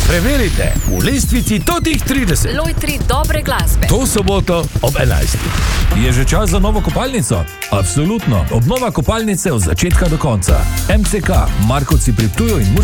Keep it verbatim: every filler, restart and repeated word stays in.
Preverite v lestvici totih trideset. Lojtri dobre glasbe. To soboto ob enajstih. Je že čas za novo kopalnico? Absolutno. Obnova kopalnice od začetka do konca. M C K, Markovci pri Ptuju in Murski